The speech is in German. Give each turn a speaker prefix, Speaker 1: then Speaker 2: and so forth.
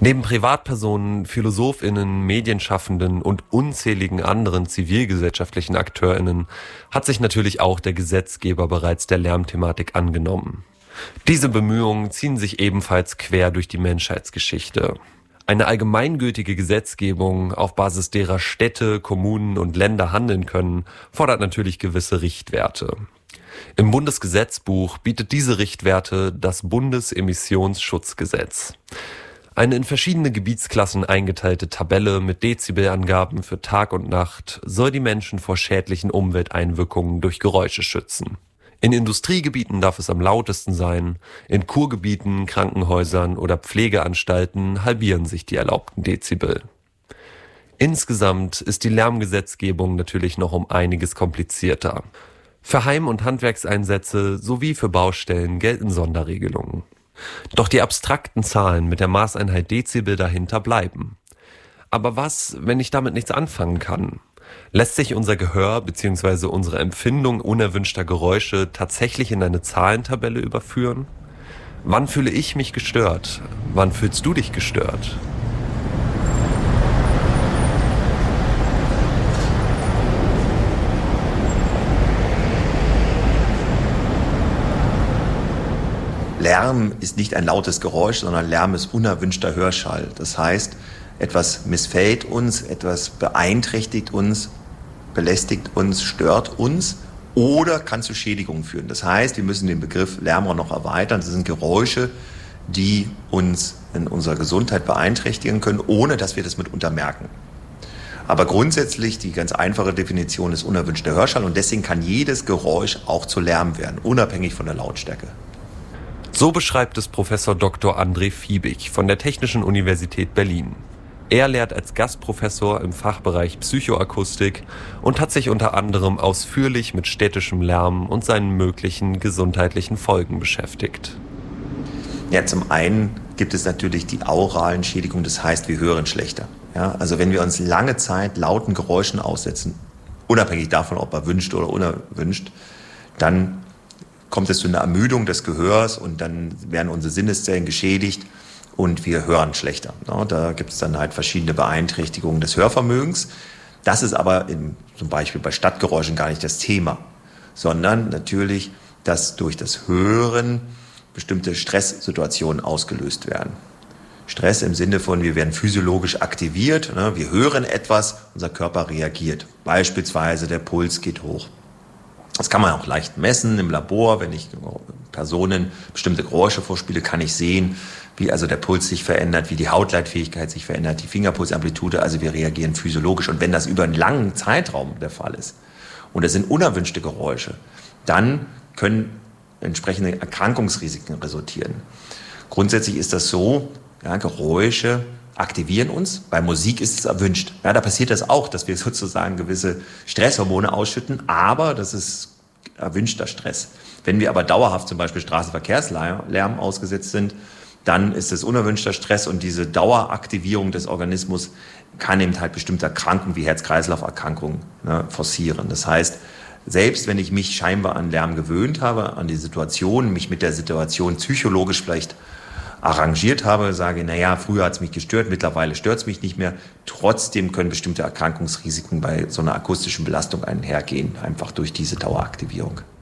Speaker 1: Neben Privatpersonen, PhilosophInnen, Medienschaffenden und unzähligen anderen zivilgesellschaftlichen AkteurInnen hat sich natürlich auch der Gesetzgeber bereits der Lärmthematik angenommen. Diese Bemühungen ziehen sich ebenfalls quer durch die Menschheitsgeschichte. Eine allgemeingültige Gesetzgebung, auf Basis derer Städte, Kommunen und Länder handeln können, fordert natürlich gewisse Richtwerte. Im Bundesgesetzbuch bietet diese Richtwerte das Bundesemissionsschutzgesetz. Eine in verschiedene Gebietsklassen eingeteilte Tabelle mit Dezibelangaben für Tag und Nacht soll die Menschen vor schädlichen Umwelteinwirkungen durch Geräusche schützen. In Industriegebieten darf es am lautesten sein, in Kurgebieten, Krankenhäusern oder Pflegeanstalten halbieren sich die erlaubten Dezibel. Insgesamt ist die Lärmgesetzgebung natürlich noch um einiges komplizierter. Für Heim- und Handwerkseinsätze sowie für Baustellen gelten Sonderregelungen. Doch die abstrakten Zahlen mit der Maßeinheit Dezibel dahinter bleiben. Aber was, wenn ich damit nichts anfangen kann? Lässt sich unser Gehör bzw. unsere Empfindung unerwünschter Geräusche tatsächlich in eine Zahlentabelle überführen? Wann fühle ich mich gestört? Wann fühlst du dich gestört?
Speaker 2: Lärm ist nicht ein lautes Geräusch, sondern Lärm ist unerwünschter Hörschall. Das heißt, etwas missfällt uns, etwas beeinträchtigt uns, belästigt uns, stört uns oder kann zu Schädigungen führen. Das heißt, wir müssen den Begriff Lärm auch noch erweitern. Das sind Geräusche, die uns in unserer Gesundheit beeinträchtigen können, ohne dass wir das mitunter merken. Aber grundsätzlich, die ganz einfache Definition ist unerwünschter Hörschall und deswegen kann jedes Geräusch auch zu Lärm werden, unabhängig von der Lautstärke.
Speaker 1: So beschreibt es Professor Dr. André Fiebig von der Technischen Universität Berlin. Er lehrt als Gastprofessor im Fachbereich Psychoakustik und hat sich unter anderem ausführlich mit städtischem Lärm und seinen möglichen gesundheitlichen Folgen beschäftigt.
Speaker 2: Ja, zum einen gibt es natürlich die auralen Schädigungen, das heißt, wir hören schlechter. Ja, also wenn wir uns lange Zeit lauten Geräuschen aussetzen, unabhängig davon, ob erwünscht oder unerwünscht, dann kommt es zu einer Ermüdung des Gehörs und dann werden unsere Sinneszellen geschädigt und wir hören schlechter. Ja, da gibt es dann halt verschiedene Beeinträchtigungen des Hörvermögens. Das ist aber zum Beispiel bei Stadtgeräuschen gar nicht das Thema, sondern natürlich, dass durch das Hören bestimmte Stresssituationen ausgelöst werden. Stress im Sinne von, wir werden physiologisch aktiviert, wir hören etwas, unser Körper reagiert. Beispielsweise der Puls geht hoch. Das kann man auch leicht messen im Labor. Wenn ich Personen bestimmte Geräusche vorspiele, kann ich sehen, wie also der Puls sich verändert, wie die Hautleitfähigkeit sich verändert, die Fingerpulsamplitude. Also wir reagieren physiologisch. Und wenn das über einen langen Zeitraum der Fall ist und es sind unerwünschte Geräusche, dann können entsprechende Erkrankungsrisiken resultieren. Grundsätzlich ist das so, ja, Geräusche aktivieren uns. Bei Musik ist es erwünscht. Ja, da passiert das auch, dass wir sozusagen gewisse Stresshormone ausschütten, aber das ist erwünschter Stress. Wenn wir aber dauerhaft zum Beispiel Straßenverkehrslärm ausgesetzt sind, dann ist es unerwünschter Stress und diese Daueraktivierung des Organismus kann eben halt bestimmte Erkrankungen wie Herz-Kreislauf-Erkrankungen forcieren. Das heißt, selbst wenn ich mich scheinbar an Lärm gewöhnt habe, an die Situation, mich mit der Situation psychologisch vielleicht arrangiert habe, sage, naja, früher hat es mich gestört, mittlerweile stört es mich nicht mehr. Trotzdem können bestimmte Erkrankungsrisiken bei so einer akustischen Belastung einhergehen, einfach durch diese Daueraktivierung.